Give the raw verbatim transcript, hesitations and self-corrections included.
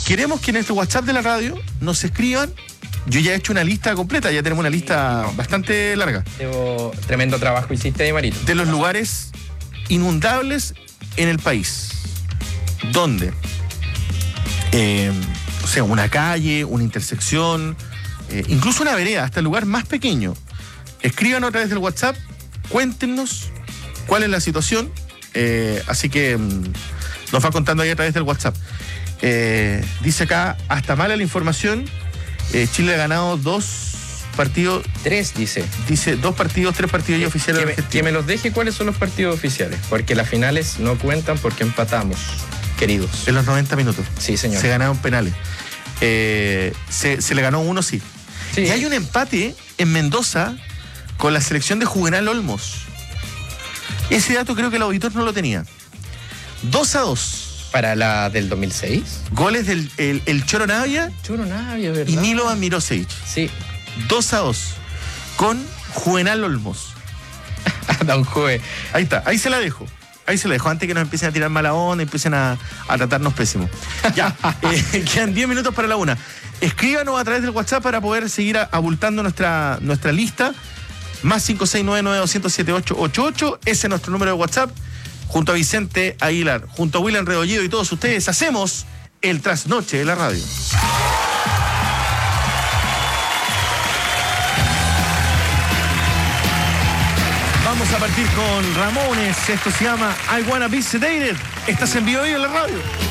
queremos que en este WhatsApp de la radio nos escriban. Yo ya he hecho una lista completa, ya tenemos una lista sí, no. bastante larga. Debo, tremendo trabajo hiciste ahí, Marito. De los lugares inundables en el país. ¿Dónde? Eh, o sea, una calle, una intersección, eh, incluso una vereda, hasta el lugar más pequeño. Escríbanos a través del WhatsApp, cuéntenos cuál es la situación. Eh, así que mmm, nos va contando ahí a través del WhatsApp. Eh, dice acá, hasta mala la información. Eh, Chile ha ganado dos partidos. Tres, dice. Dice dos partidos, tres partidos ya oficiales. Que me, que me los deje cuáles son los partidos oficiales, porque las finales no cuentan porque empatamos, queridos. En los noventa minutos. Sí, señor. Se ganaron penales. Eh, se, se le ganó uno, sí. sí. Y hay un empate en Mendoza con la selección de Juvenal Olmos. Ese dato creo que el auditor no lo tenía. dos a dos. ¿Para la del dos mil seis? Goles del el, el Choro Navia. Choro Navia, ¿verdad? Y Milovan Mirosevic. Sí. dos a dos. Con Juvenal Olmos. Don Jue. Ahí está, ahí se la dejo. Ahí se la dejo, antes que nos empiecen a tirar mala onda, empiecen a, a tratarnos pésimo. Ya, eh, quedan diez minutos para la una. Escríbanos a través del WhatsApp para poder seguir abultando nuestra, nuestra lista. Más cinco seis nueve nueve dos cero cero siete ocho ocho ocho. Ese es nuestro número de WhatsApp. Junto a Vicente Aguilar, junto a William Rebolledo y todos ustedes, hacemos el trasnoche de la radio. Vamos a partir con Ramones. Esto se llama I Wanna Be Sedated. Estás en vivo en la radio.